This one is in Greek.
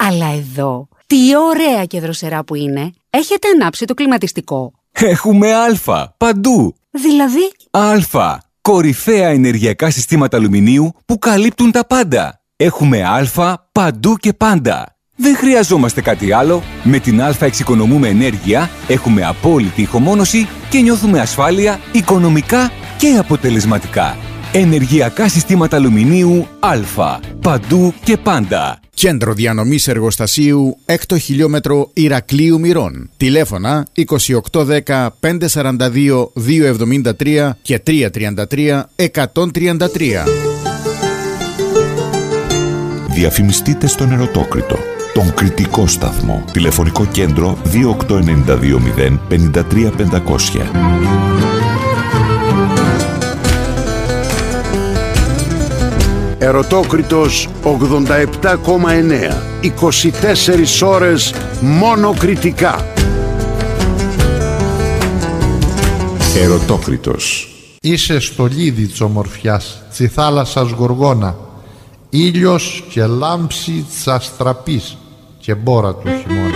Αλλά εδώ, τι ωραία και δροσερά που είναι. Έχετε ανάψει το κλιματιστικό? Έχουμε Α παντού. Δηλαδή? Α. Κορυφαία ενεργειακά συστήματα αλουμινίου που καλύπτουν τα πάντα. Έχουμε Α παντού και πάντα. Δεν χρειαζόμαστε κάτι άλλο. Με την Α εξοικονομούμε ενέργεια, έχουμε απόλυτη ηχομόνωση και νιώθουμε ασφάλεια οικονομικά και αποτελεσματικά. Ενεργειακά συστήματα αλουμινίου Α. Παντού και πάντα. Κέντρο διανομής εργοστασίου 6ο χιλιόμετρο Ηρακλείου Μυρών. Τηλέφωνα 2810 542 273 και 333 133. Διαφημιστείτε στον Ερωτόκριτο, τον κριτικό σταθμό. Τηλεφωνικό κέντρο 28920 53 500. Ερωτόκριτος 87,9. 24 ώρες μόνο κριτικά. Ερωτόκριτος. Είσαι στολίδι της ομορφιάς, τσι θάλασσας γοργόνα, ήλιος και λάμψη της αστραπής και μπόρα του χειμώνα.